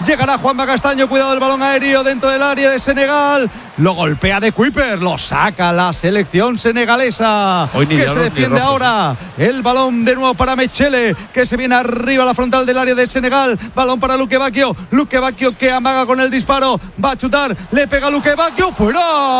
Llegará Juanma Castaño, cuidado del balón aéreo dentro del área de Senegal. Lo golpea de Kuiper, lo saca la selección senegalesa, que se defiende ahora. El balón de nuevo para Mechele, que se viene arriba a la frontal del área de Senegal. Balón para Luque Bacchio que amaga con el disparo, va a chutar, le pega Luque Bacchio, fuera.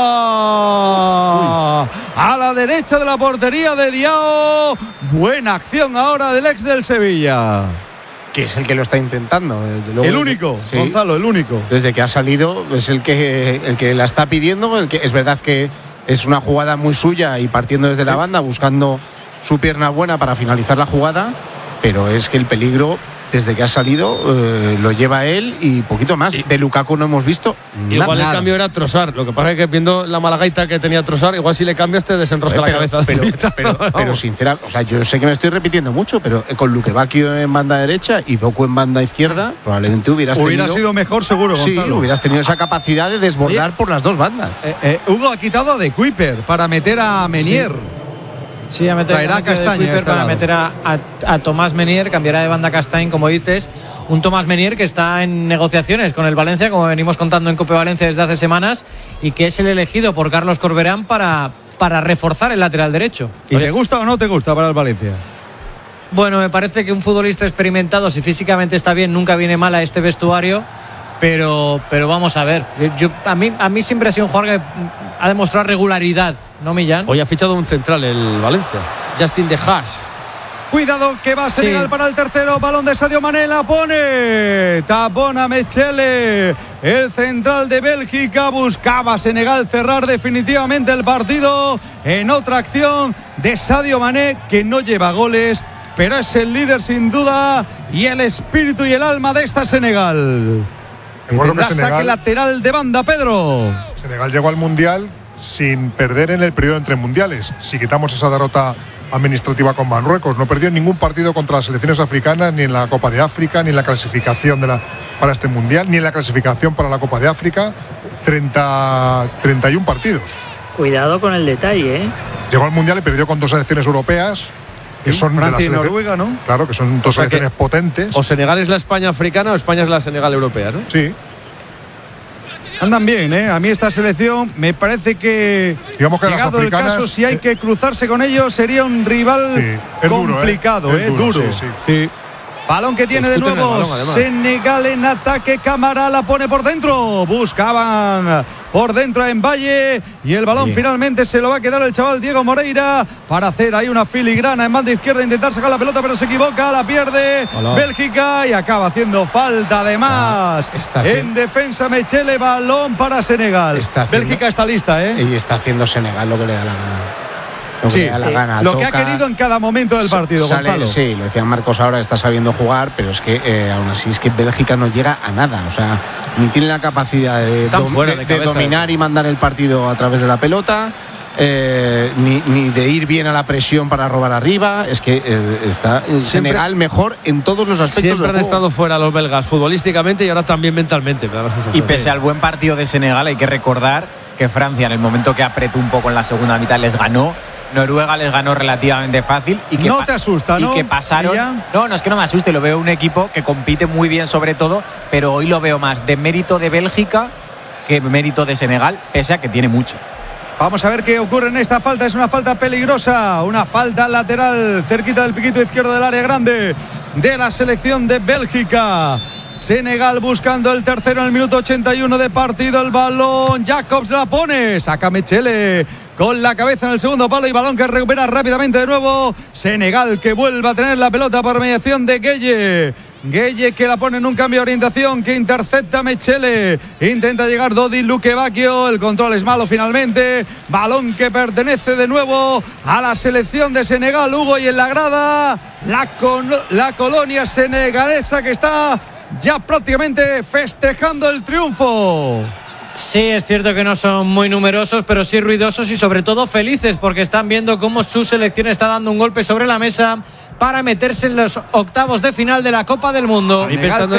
A la derecha de la portería de Diao. Buena acción ahora del ex del Sevilla, que es el que lo está intentando. Luego, el único, sí, Gonzalo, el único. Desde que ha salido es el que la está pidiendo. Es verdad que es una jugada muy suya y partiendo desde la banda, buscando su pierna buena para finalizar la jugada, pero es que el peligro desde que ha salido lo lleva él y poquito más. De Lukaku no hemos visto igual nada. El cambio era Trossard, lo que pasa es que viendo la mala gaita que tenía Trossard, igual si le cambias te desenrosca la cabeza. Pero sinceramente, o sea, yo sé que me estoy repitiendo mucho, pero con Luque Bacchio en banda derecha y Doku en banda izquierda, probablemente hubiera sido mejor, seguro, sí, Gonzalo. Hubieras tenido esa capacidad de desbordar por las dos bandas. Hugo ha quitado a De Kuiper para meter a Menier. Sí, a meter a Castaño para meter a Tomás Menier, cambiará de banda Castaño, como dices. Un Tomás Menier que está en negociaciones con el Valencia, como venimos contando en Cope Valencia desde hace semanas, y que es el elegido por Carlos Corberán para reforzar el lateral derecho. ¿Y te gusta o no te gusta para el Valencia? Bueno, me parece que un futbolista experimentado, si físicamente está bien, nunca viene mal a este vestuario. Pero vamos a ver. A mí siempre ha sido un jugador que ha demostrado regularidad, ¿no, Millán? Hoy ha fichado un central el Valencia, Justin De Haas. Cuidado que va Senegal para el tercero. Balón de Sadio Mané, la pone. Tapona Mechele. El central de Bélgica. Buscaba Senegal cerrar definitivamente el partido. En otra acción de Sadio Mané, que no lleva goles, pero es el líder sin duda y el espíritu y el alma de esta Senegal. Recuerdo que Senegal, saque lateral de banda, Pedro. Senegal llegó al Mundial sin perder en el periodo entre mundiales. Si quitamos esa derrota administrativa con Marruecos, no perdió ningún partido contra las selecciones africanas, ni en la Copa de África, ni en la clasificación para este Mundial, ni en la clasificación para la Copa de África. 31 partidos. Cuidado con el detalle, ¿eh? Llegó al Mundial y perdió con dos selecciones europeas, que son Francia y Noruega, ¿no? Claro, que son dos selecciones potentes. O Senegal es la España africana o España es la Senegal europea, ¿no? Sí. Andan bien, ¿eh? A mí esta selección me parece que, digamos que llegado el caso, si hay que cruzarse con ellos, sería un rival complicado, duro. Sí. Balón que tiene de nuevo Senegal en ataque. Camara la pone por dentro. Buscaban por dentro en Valle. Y el balón finalmente se lo va a quedar el chaval Diego Moreira para hacer ahí una filigrana en banda izquierda. Intentar sacar la pelota, pero se equivoca. La pierde Bélgica y acaba haciendo falta además. En defensa Mechele. Balón para Senegal. Bélgica está lista, Y está haciendo Senegal lo que le da la gana. Lo que ha querido en cada momento del partido, Gonzalo. Sí, lo decía Marcos ahora, está sabiendo jugar, pero es que aún así es que Bélgica no llega a nada. O sea, ni tiene la capacidad de dominar y mandar el partido a través de la pelota, ni de ir bien a la presión para robar arriba. Es que está Senegal mejor en todos los aspectos. Siempre han estado fuera los belgas futbolísticamente y ahora también mentalmente. Y pese al buen partido de Senegal, hay que recordar que Francia, en el momento que apretó un poco en la segunda mitad, les ganó. Noruega les ganó relativamente fácil y que no te asusta, ¿no? Y que pasaron. No, es que no me asuste, lo veo un equipo que compite muy bien sobre todo, pero hoy lo veo más de mérito de Bélgica que mérito de Senegal, pese a que tiene mucho. Vamos a ver qué ocurre en esta falta. Es una falta peligrosa, una falta lateral cerquita del piquito izquierdo del área grande de la selección de Bélgica. Senegal buscando el tercero en el minuto 81 de partido. El balón, Jacobs la pone, saca Mechele con la cabeza en el segundo palo y balón que recupera rápidamente de nuevo Senegal, que vuelve a tener la pelota por mediación de Gueye que la pone en un cambio de orientación, que intercepta Mechele, intenta llegar Dodi Luque Bacchio, el control es malo finalmente, balón que pertenece de nuevo a la selección de Senegal, Hugo, y en la grada la colonia senegalesa que está ya prácticamente festejando el triunfo. Sí, es cierto que no son muy numerosos, pero sí ruidosos y sobre todo felices, porque están viendo cómo su selección está dando un golpe sobre la mesa para meterse en los octavos de final de la Copa del Mundo. Y pensando en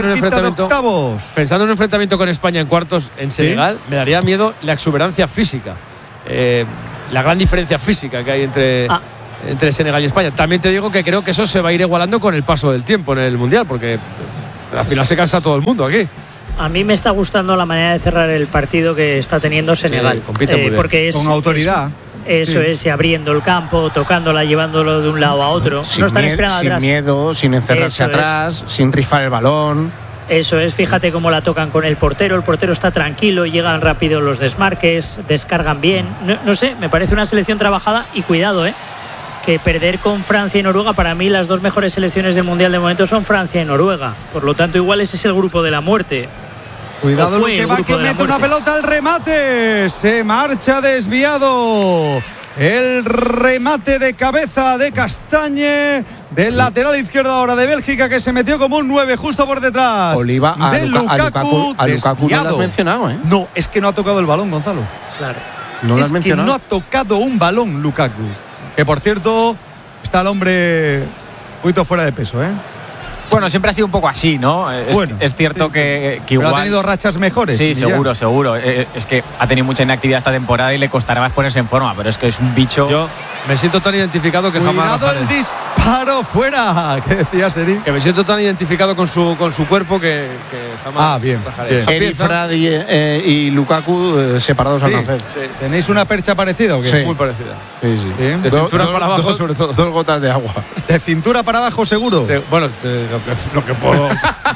un enfrentamiento con España en cuartos en Senegal, me daría miedo la exuberancia física, la gran diferencia física que hay entre Senegal y España. También te digo que creo que eso se va a ir igualando con el paso del tiempo en el Mundial, porque al final se cansa todo el mundo aquí. A mí me está gustando la manera de cerrar el partido que está teniendo Senegal. Sí, compite muy bien. Porque con autoridad. Eso es, y abriendo el campo, tocándola, llevándolo de un lado a otro. Sin, no están esperando sin atrás. miedo, sin encerrarse atrás, sin rifar el balón. Eso es, fíjate cómo la tocan con el portero está tranquilo, llegan rápido los desmarques, descargan bien. No sé, me parece una selección trabajada y cuidado, que perder con Francia y Noruega, para mí las dos mejores selecciones del Mundial de momento son Francia y Noruega. Por lo tanto, igual ese es el grupo de la muerte. Cuidado, que va, que mete una pelota al remate. Se marcha desviado. El remate de cabeza de Castañe, del lateral izquierdo ahora de Bélgica, que se metió como un 9 justo por detrás. Oliva, de Lukaku. A Lukaku no lo has mencionado, No, es que no ha tocado el balón, Gonzalo. Claro. No lo has mencionado. Que no ha tocado un balón Lukaku. Que por cierto, está el hombre un poquito fuera de peso, Bueno, siempre ha sido un poco así, ¿no? Es cierto que igual. Pero ha tenido rachas mejores. Sí, seguro. Es que ha tenido mucha inactividad esta temporada y le costará más ponerse en forma, pero es que es un bicho. Yo me siento tan identificado que jamás. Cuidado el disparo fuera. ¿Qué decía Seri? Que me siento tan identificado con su cuerpo que jamás. Bien. Erifrad y Lukaku separados al nacer. Sí. ¿Tenéis una percha parecida o qué? Sí. Muy parecida. Sí. De cintura para abajo, sobre todo. 2 gotas de agua. ¿De cintura para abajo seguro? Sí, bueno, lo que puedo.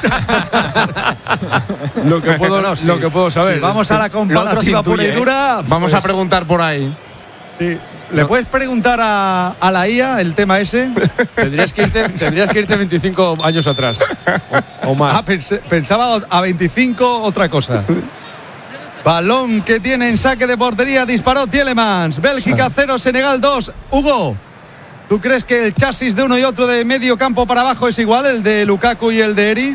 lo que puedo saber. Sí, vamos a la comparativa pura y dura. Vamos a preguntar por ahí. Sí. ¿Le puedes preguntar a la IA el tema ese? Tendrías que irte 25 años atrás o más. Pensaba a 25 otra cosa. Balón que tiene en saque de portería, disparó Tielemans. Bélgica 0, Senegal 2. Hugo, ¿tú crees que el chasis de uno y otro de medio campo para abajo es igual, el de Lukaku y el de Eri?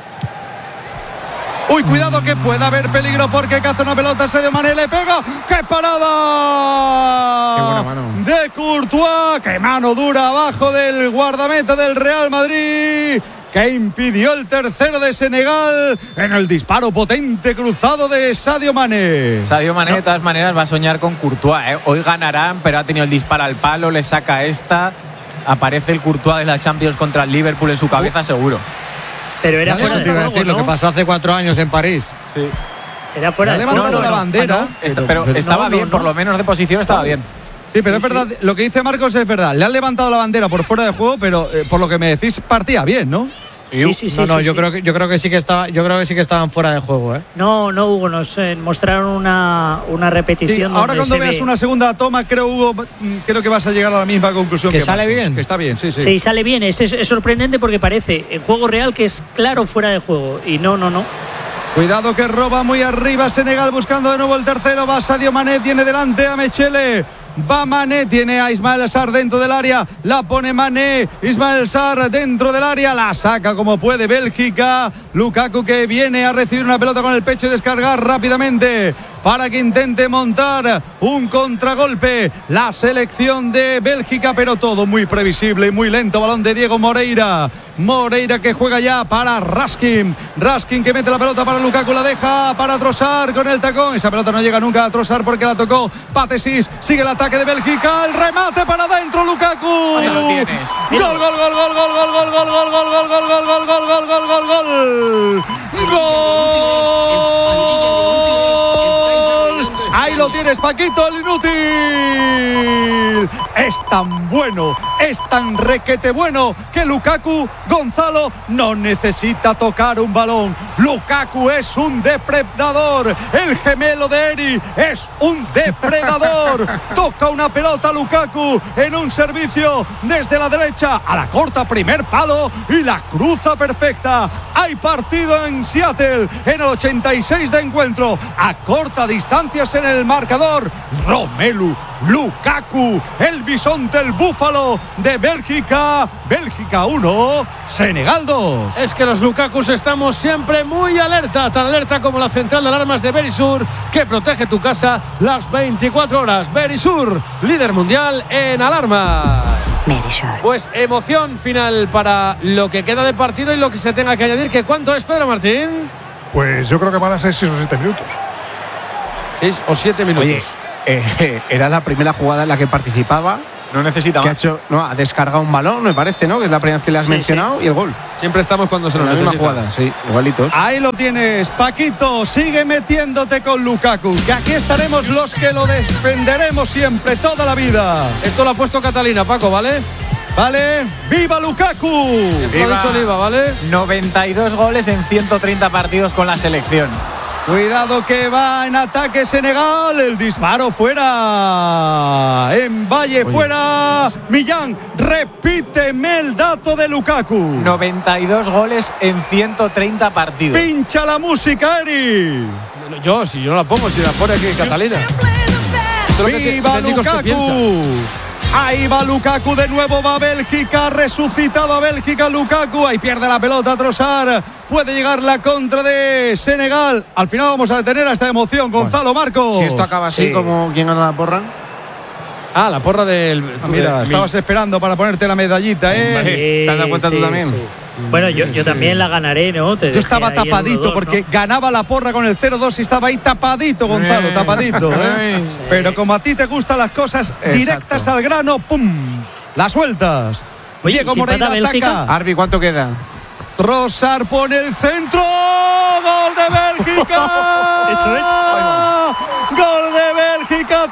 Uy, cuidado que puede haber peligro porque caza una pelota, Sadio Mané le pega. ¡Qué parada! ¡Qué buena mano! De Courtois, ¡qué mano dura abajo del guardameta del Real Madrid! Que impidió el tercero de Senegal en el disparo potente cruzado de Sadio Mané. Sadio Mané, de todas maneras, va a soñar con Courtois. Hoy ganarán, pero ha tenido el disparo al palo, le saca esta. Aparece el Courtois de la Champions contra el Liverpool en su cabeza, seguro. Pero era fuera de juego, decir, ¿no? Lo que pasó hace 4 años en París. Sí. Era fuera de juego. Le ha levantado la bandera. Pero estaba bien, por lo menos de posición estaba bien. Sí, pero es verdad, lo que dice Marcos es verdad. Le han levantado la bandera por fuera de juego, pero por lo que me decís, partía bien, ¿no? Sí. Yo creo que sí que estaban fuera de juego, No, Hugo, nos mostraron una repetición. Sí, ahora cuando veas una segunda toma, Hugo, creo que vas a llegar a la misma conclusión. Que sale bien. Que está bien, sí. Sí, sale bien. Es sorprendente porque parece en juego real que es claro fuera de juego. Y no. Cuidado que roba muy arriba Senegal buscando de nuevo el tercero. Va Sadio Mané, tiene delante a Mechele. Va Mané, tiene a Ismael Sarr dentro del área, la pone Mané, Ismael Sarr dentro del área, la saca como puede Bélgica. Lukaku que viene a recibir una pelota con el pecho y descargar rápidamente para que intente montar un contragolpe la selección de Bélgica, pero todo muy previsible y muy lento. Balón de Diego Moreira que juega ya para Raskin que mete la pelota para Lukaku, la deja para Trossard con el tacón. Esa pelota no llega nunca a Trossard porque la tocó Patesis. Sigue el ataque de Bélgica, el remate para adentro, Lukaku. Ahí lo tienes. Gol. Ahí lo tienes, Paquito, el inútil. Es tan bueno, es tan requete bueno que Lukaku, Gonzalo, no necesita tocar un balón. Lukaku es un depredador. El gemelo de Eri es un depredador. Toca una pelota Lukaku en un servicio desde la derecha a la corta, primer palo, y la cruza perfecta. Hay partido en Seattle en el 86 de encuentro. A corta distancia en el marcador, Romelu Lukaku, el bisonte, el búfalo de Bélgica. Bélgica 1, Senegal 2. Es que los Lukakus estamos siempre muy alerta, tan alerta como la central de alarmas de Verisur, que protege tu casa las 24 horas. Verisur, líder mundial en alarma. Pues emoción final para lo que queda de partido y lo que se tenga que añadir. ¿Que cuánto es, Pedro Martín? Pues yo creo que van a ser 6 o 7 minutos. 6 o 7 minutos. Oye, era la primera jugada en la que participaba No necesita más. Ha descargado un balón, me parece, ¿no? Que es la primera vez que le has mencionado, y el gol. Siempre estamos cuando se nos la necesita. misma jugada, sí, igualitos. Ahí lo tienes, Paquito, sigue metiéndote con Lukaku, que aquí estaremos los que lo defenderemos siempre, toda la vida. Esto lo ha puesto Catalina, Paco, ¿vale? Vale, ¡viva Lukaku! Viva. Ha dicho Oliva, ¿vale? 92 goles en 130 partidos con la selección. Cuidado que va en ataque Senegal, el disparo fuera, en Valle fuera, Millán, repíteme el dato de Lukaku. 92 goles en 130 partidos. Pincha la música, Eri. Yo no la pongo, si la pone aquí Catalina. ¡Viva Lukaku! Ahí va Lukaku de nuevo, va Bélgica, resucitado a Bélgica Lukaku, ahí pierde la pelota Trossard, puede llegar la contra de Senegal. Al final vamos a detener a esta emoción, Gonzalo Marcos. Si esto acaba así, como ¿quién gana la porra? La porra del... mira, estabas esperando para ponerte la medallita, ¿eh? ¿Te has dado cuenta tú también? Sí. Bueno, yo también la ganaré, ¿no? Yo estaba tapadito porque ganaba la porra con el 0-2 y estaba ahí tapadito, Gonzalo, tapadito, ¿eh? Sí. Pero como a ti te gustan las cosas directas al grano, ¡pum! Las sueltas. Oye, Diego Moreira ataca. Arbi, ¿cuánto queda? Trossard pone el centro. ¡Gol de Bélgica! Eso es. ¡Gol de Bélgica!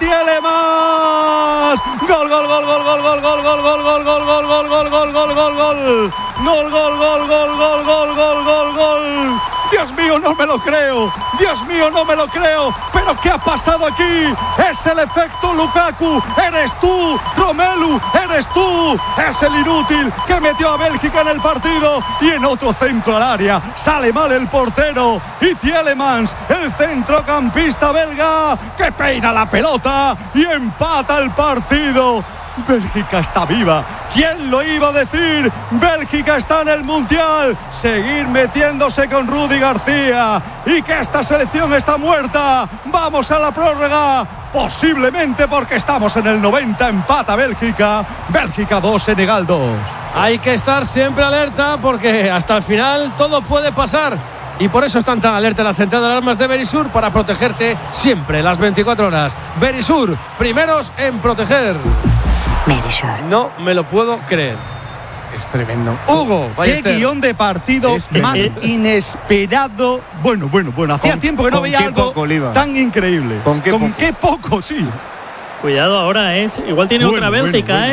¡Tielemans! ¡Gol, gol, gol, gol, gol, gol, gol, gol, gol, gol, gol, gol, gol, gol, gol, gol, gol, gol! ¡Gol, gol, gol, gol, gol, gol, gol, gol, gol! Dios mío, no me lo creo. Dios mío, no me lo creo. ¿Pero qué ha pasado aquí? Es el efecto Lukaku. Eres tú, Romelu. Eres tú. Es el inútil que metió a Bélgica en el partido. Y en otro centro al área. Sale mal el portero. Y Tielemans, el centrocampista belga, que peina la pelota y empata el partido. Bélgica está viva. ¿Quién lo iba a decir? Bélgica está en el Mundial. Seguir metiéndose con Rudy García. Y que esta selección está muerta. Vamos a la prórroga. Posiblemente porque estamos en el 90. Empata Bélgica. Bélgica 2, Senegal 2. Hay que estar siempre alerta porque hasta el final todo puede pasar. Y por eso están tan alerta en la central de alarmas de Verisur, para protegerte siempre las 24 horas. Verisur, primeros en proteger. Verisur. No me lo puedo creer. Es tremendo. Hugo, qué guión de partido más inesperado. Bueno. Hacía tiempo que no veía algo tan increíble. ¿Con qué poco? Sí. Cuidado ahora, igual tiene otra Bélgica,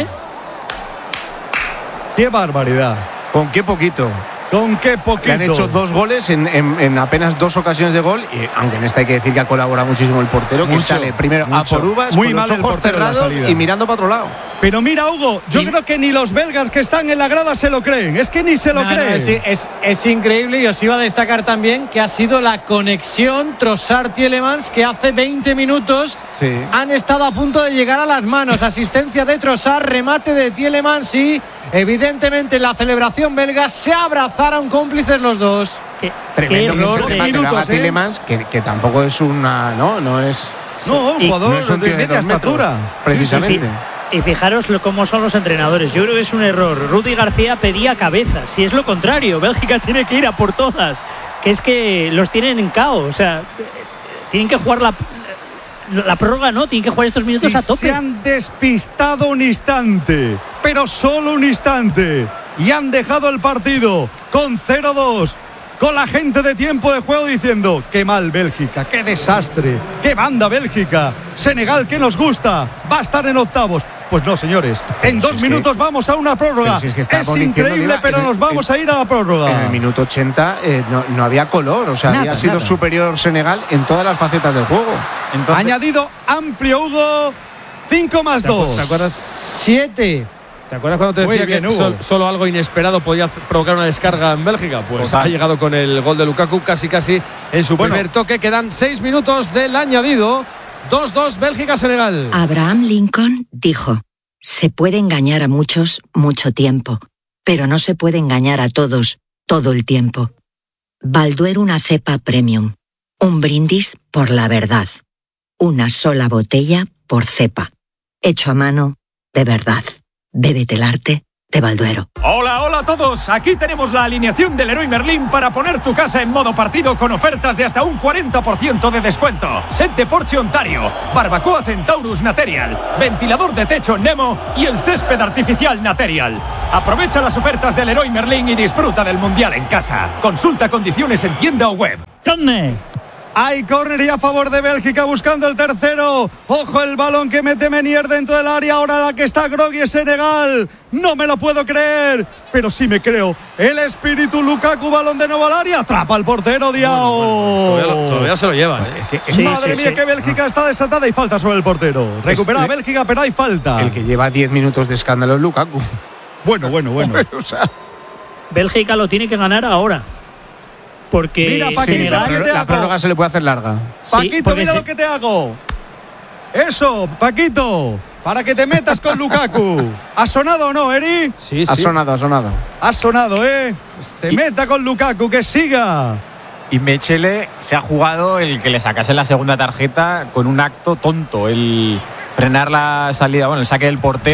Qué barbaridad. ¿Con qué poquito? ¿Con qué poquito? Le han hecho 2 goles en apenas 2 ocasiones de gol, y aunque en esta hay que decir que ha colaborado muchísimo el portero, que sale primero a por uvas, muy con mal los ojos cerrados y mirando para otro lado. Pero mira, Hugo, yo creo que ni los belgas que están en la grada se lo creen. Es que ni se lo creen. Es increíble, y os iba a destacar también que ha sido la conexión Trossard-Tielemans, que hace 20 minutos han estado a punto de llegar a las manos. Asistencia de Trossard, remate de Tielemans, y evidentemente la celebración belga se abrazaron cómplices los dos. Tremendo minutos, Tielemans, que tampoco es una... No es... No, un jugador de media estatura. Precisamente. Y fijaros cómo son los entrenadores. Yo creo que es un error. Rudy García pedía cabeza. Si es lo contrario, Bélgica tiene que ir a por todas. Que es que los tienen en caos. O sea, tienen que jugar la prórroga, no. Tienen que jugar estos minutos a tope. Se han despistado un instante, pero solo un instante. Y han dejado el partido con 0-2. Con la gente de tiempo de juego diciendo: qué mal Bélgica, qué desastre, qué banda Bélgica. Senegal, que nos gusta, va a estar en octavos. Pues no, señores, en 2 minutos vamos a una prórroga. Es increíble, pero nos vamos a ir a la prórroga. En el minuto 80 no había color, o sea, había sido superior Senegal en todas las facetas del juego. Entonces, añadido amplio, Hugo, 5 más 2. ¿Te acuerdas? 7. ¿Te acuerdas cuando te decía que solo algo inesperado podía provocar una descarga en Bélgica? Pues ha llegado con el gol de Lukaku casi en su primer toque. Quedan 6 minutos del añadido. 2-2 Bélgica-Senegal. Abraham Lincoln dijo: se puede engañar a muchos mucho tiempo, pero no se puede engañar a todos todo el tiempo. Balduero, una cepa premium. Un brindis por la verdad. Una sola botella por cepa. Hecho a mano, de verdad. Bébete el arte de Balduero. Hola a todos, aquí tenemos la alineación del Leroy Merlin para poner tu casa en modo partido con ofertas de hasta un 40% de descuento. Set de porche Ontario, barbacoa Centaurus Material, ventilador de techo Nemo y el césped artificial Material. Aprovecha las ofertas del Leroy Merlin y disfruta del Mundial en casa. Consulta condiciones en tienda o web. Hay córner y a favor de Bélgica buscando el tercero. Ojo el balón que mete Menier dentro del área. Ahora la que está groggy es Senegal. No me lo puedo creer, pero sí me creo. El espíritu Lukaku, balón de nuevo al área. Atrapa al portero Diao. Todavía se lo llevan. Madre mía, que Bélgica está desatada y falta sobre el portero. Recupera a Bélgica, pero hay falta. El que lleva 10 minutos de escándalo es Lukaku. Bueno. O sea, Bélgica lo tiene que ganar ahora. Porque mira, Paquito, la prórroga se le puede hacer larga. Paquito, mira lo que te hago. Eso, Paquito, para que te metas con Lukaku. ¿Ha sonado o no, Eri? Sí. Ha sonado. Ha sonado, Se meta con Lukaku, que siga. Y Mechele se ha jugado el que le sacase la segunda tarjeta con un acto tonto. El frenar la salida, el saque del portero.